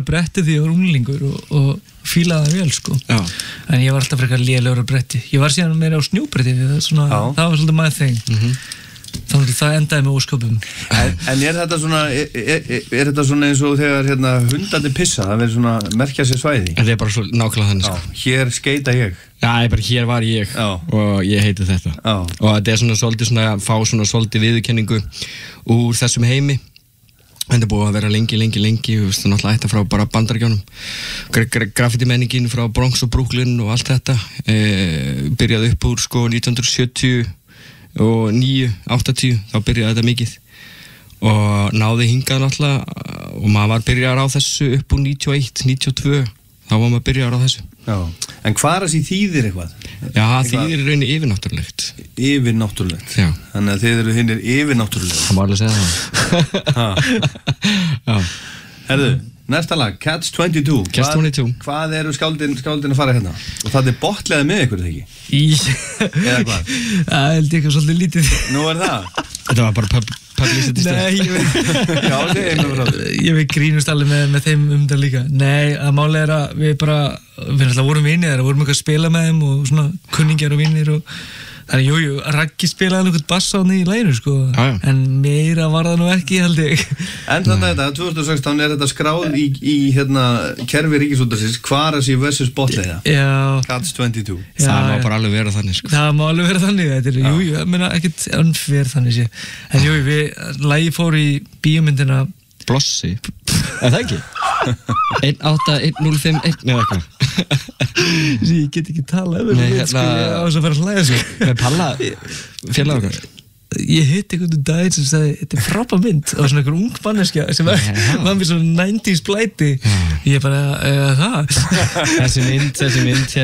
bretti því ég var unglingur og fílaði það vel sko. En ég var alltaf frekar lélegur á bretti. Ég var síðan meira á snjóbretti, það var svolítið my thing. Þannig að það endaði með ósköpum. En er þetta svona, er þetta svona eins og þegar hundandi pissa, það verður svona merkja sér svæði? Það er bara svo nákvæmlega þannig sko. Hér skeita ég. Já, hér var ég og ég heiti þetta. Og þetta er svona svolítið svona, fá svona svolítið viðurkenningu úr þessum heimi. Þetta er búið að vera lengi, þú veist, náttúrulega ætta frá bara Bandaríkjunum. Graffiti-menningin frá Bronx og Brooklyn og allt þetta. Byrjaði upp úr sko 1970 og 80, þá byrjaði þetta mikið og náði hingað náttúrulega og maður var byrjar á þessu upp úr 91, 92 þá var maður byrjar á þessu. En hvað þessi þýðir eitthvað? Já, þýðir í rauninni yfirnáttúrulegt. Yfirnáttúrulegt? Já. Þannig að þið eru hinnir yfirnáttúrulegt. Það má alveg segja það. Herðu, næsta lag, Catch 22. Catch 22. Hvað eru skáldin að fara hérna? Og það er botleðið með ykkur, þegar ekki? Eða hvað? Það held ég eitthvað svolítið lítið. Nú er það? Þetta var bara publicity stuff. Nei, ég veit. Ég veit grínust alveg með þeim það líka. Nei, að málega er að við alltaf vorum vinir þar, vorum eitthvað að spila með þeim og svona kunningjar og vinir og þannig, jú, Raggi spilaði einhvern bassa á í læginu, sko, en meira var það nú ekki, held ég. En þannig að 2016 er þetta skráð í kerfi Ríkisútvarpsins, Kvarasi versus Botleiða. Já. Catch 22. Það má bara alveg vera þannig, sko. Það má alveg vera þannig, þetta er, jú, ég meina ekkert unfair þannig sé. En jú, lagið fór í bíómyndina Blossi. Er það ekki? 18105 eða eitthvað. Ég get ekki talað ég á þess að fara að hlæða sko. Með Palla, félag okkar. Ég hitti einhvern daginn sem sagði, þetta er frábær mynd og svona einhver ung manneskja sem var með svona 90s blæti. Ég bara, það? Þessi mynd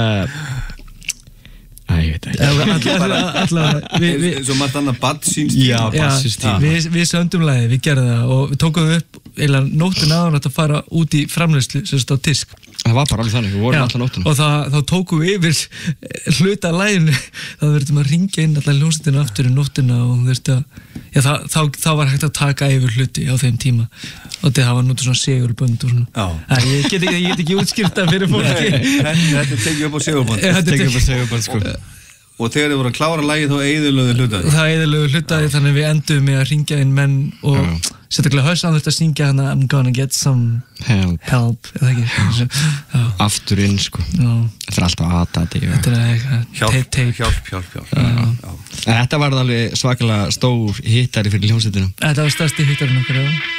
ég veit ekki. Allavega svo margt annað badsýnstíl. Já, badsýnstíl. Við söndum lagið, við gerðum það og við tókum upp nóttin áður að fara út í framleiðslu sem stóð disk. Það var bara alveg þannig, við vorum alltaf nóttina. Og þá tókum við yfir hluta af laginu, þá þurftum að ringja inn allar hljómsveitina aftur í nóttina og þá var hægt að taka yfir hluti á þeim tíma og það var nútið svona segulbönd og svona. Ég get ekki útskýrt það fyrir fólki. Þetta tekið upp á segulbönd. Þetta tekið upp á segulbönd, sko. Og þegar þið voru að klára lagið þá eyðilögðu hlutaði? Það eyðilögðu hlutaði, þannig við endum með að ringja inn menn og sérstaklega Hössan þurfti að syngja hana I'm gonna get some help eða ekki? Aftur inn, sko. Þetta er alltaf aðdati. Þetta er tape. Hjálp. En þetta var alveg svakalega stór hittari fyrir hljómsveitina. Þetta var stærsti hittarinn okkar, já.